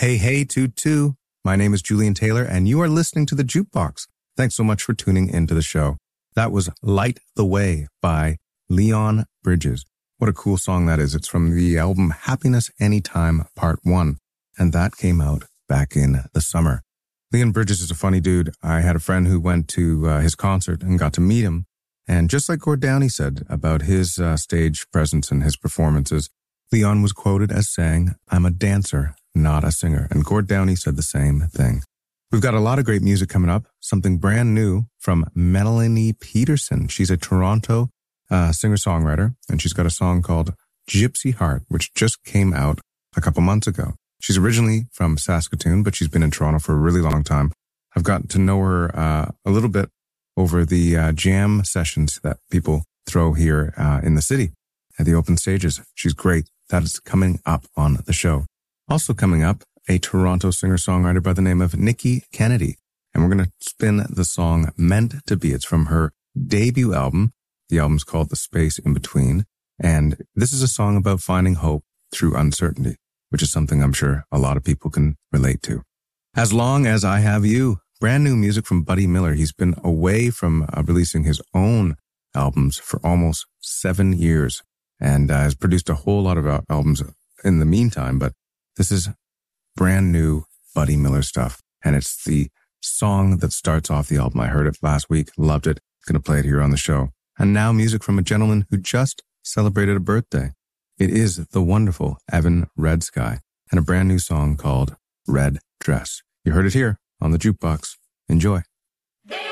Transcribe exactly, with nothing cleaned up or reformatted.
Hey, hey, toot toot. My name is Julian Taylor, and you are listening to The Jukebox. Thanks so much for tuning into the show. That was Light the Way by Leon Bridges. What a cool song that is. It's from the album Happiness Anytime Part one, and that came out back in the summer. Leon Bridges is a funny dude. I had a friend who went to uh, his concert and got to meet him, and just like Gord Downie said about his uh, stage presence and his performances, Leon was quoted as saying, "I'm a dancer, not a singer." And Gord Downie said the same thing. We've got a lot of great music coming up, something brand new from Melanie Peterson. She's a Toronto uh, singer-songwriter, and she's got a song called Gypsy Heart, which just came out a couple months ago. She's originally from Saskatoon, but she's been in Toronto for a really long time. I've gotten to know her uh, a little bit over the uh, jam sessions that people throw here uh, in the city at the open stages. She's great. That is coming up on the show. Also coming up, a Toronto singer-songwriter by the name of Nikki Kennedy. And we're going to spin the song Meant to Be. It's from her debut album. The album's called The Space in Between. And this is a song about finding hope through uncertainty, which is something I'm sure a lot of people can relate to. As Long as I Have You, brand new music from Buddy Miller. He's been away from uh, releasing his own albums for almost seven years and uh, has produced a whole lot of al- albums in the meantime. But this is brand new Buddy Miller stuff, and it's the song that starts off the album. I heard it last week, loved it. Going to play it here on the show. And now music from a gentleman who just celebrated a birthday. It is the wonderful Evan Red Sky, and a brand new song called Red Dress. You heard it here on The Jukebox. Enjoy.